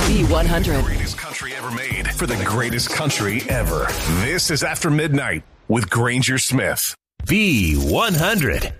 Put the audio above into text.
B100. Greatest country ever made for the greatest country ever. This is After Midnight with Granger Smith. B100.